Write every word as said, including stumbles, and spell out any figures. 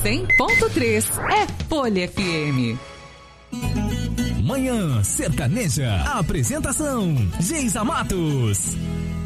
cem ponto três é Folha F M. Manhã Sertaneja. Apresentação: Geisa Matos.